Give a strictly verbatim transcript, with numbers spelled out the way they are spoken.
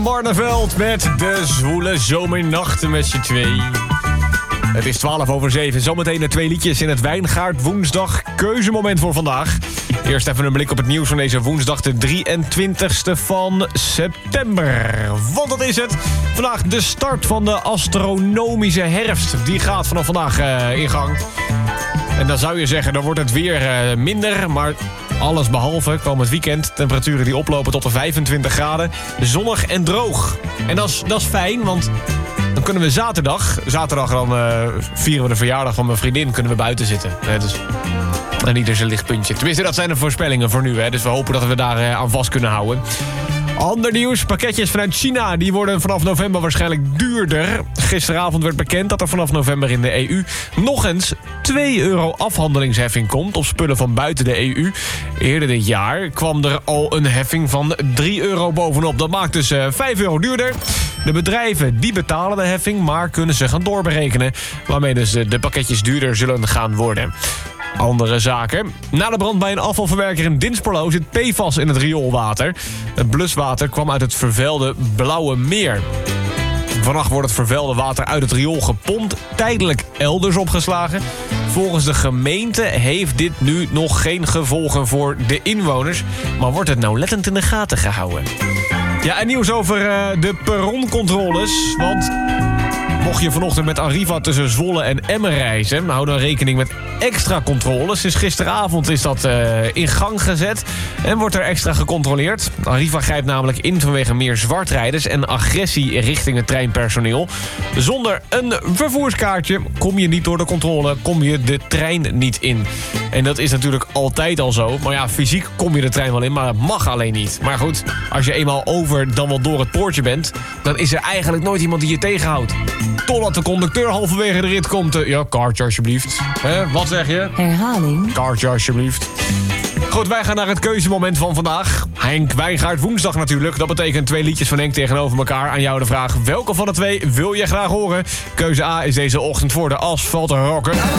Barneveld met de zwoele zomernachten met z'n twee. Het is twaalf over zeven. Zometeen de twee liedjes in het Wijngaard woensdag keuzemoment voor vandaag. Eerst even een blik op het nieuws van deze woensdag de drieëntwintigste van september. Want dat is het. Vandaag de start van de astronomische herfst. Die gaat vanaf vandaag uh, in gang. En dan zou je zeggen, dan wordt het weer uh, minder, maar alles behalve komend weekend. Temperaturen die oplopen tot de vijfentwintig graden. Zonnig en droog. En dat is, dat is fijn, want dan kunnen we zaterdag... Zaterdag dan uh, vieren we de verjaardag van mijn vriendin, kunnen we buiten zitten. Uh, dus, en ieder zijn lichtpuntje. Tenminste, dat zijn de voorspellingen voor nu. Hè. Dus we hopen dat we daar uh, aan vast kunnen houden. Ander nieuws, pakketjes vanuit China die worden vanaf november waarschijnlijk duurder. Gisteravond werd bekend dat er vanaf november in de E U nog eens twee euro afhandelingsheffing komt op spullen van buiten de E U. Eerder dit jaar kwam er al een heffing van drie euro bovenop. Dat maakt dus uh, vijf euro duurder. De bedrijven die betalen de heffing, maar kunnen ze gaan doorberekenen, waarmee dus de pakketjes duurder zullen gaan worden. Andere zaken. Na de brand bij een afvalverwerker in Dinspelo zit P F A S in het rioolwater. Het bluswater kwam uit het vervuilde Blauwe Meer. Vannacht wordt het vervuilde water uit het riool gepompt, tijdelijk elders opgeslagen. Volgens de gemeente heeft dit nu nog geen gevolgen voor de inwoners, maar wordt het nauwlettend in de gaten gehouden. Ja, en nieuws over uh, de perroncontroles, want mocht je vanochtend met Arriva tussen Zwolle en Emmen reizen, hou dan rekening met extra controles. Sinds gisteravond is dat uh, in gang gezet en wordt er extra gecontroleerd. Arriva grijpt namelijk in vanwege meer zwartrijders en agressie richting het treinpersoneel. Zonder een vervoerskaartje kom je niet door de controle, kom je de trein niet in. En dat is natuurlijk altijd al zo. Maar ja, fysiek kom je de trein wel in, maar dat mag alleen niet. Maar goed, als je eenmaal over dan wel door het poortje bent, dan is er eigenlijk nooit iemand die je tegenhoudt. Totdat de conducteur halverwege de rit komt. Uh, ja, kaartje alsjeblieft. Hè, wat zeg je? Herhaling. Kaartje alsjeblieft. Goed, wij gaan naar het keuzemoment van vandaag. Henk Wijngaard woensdag natuurlijk. Dat betekent twee liedjes van Henk tegenover elkaar. Aan jou de vraag, welke van de twee wil je graag horen? Keuze A is deze ochtend voor de asfalt rocker.